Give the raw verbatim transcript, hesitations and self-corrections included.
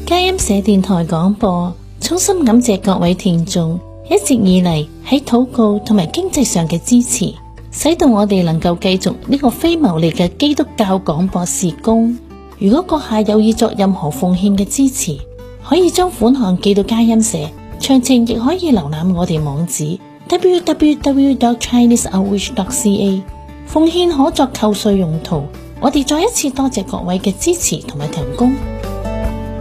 佳音社電台廣播，衷心感謝各位聽眾一直以嚟喺禱告同埋經濟上嘅支持，使到我哋能夠繼續呢個非牟利嘅基督教廣播事工。如果閣下有意作任何奉獻嘅支持，可以將款項寄到佳音社，詳情亦可以瀏覽我哋網址 double-u double-u double-u dot chinese outreach dot c a。 奉獻可作扣稅用途。我哋再一次多謝各位嘅支持同埋提供。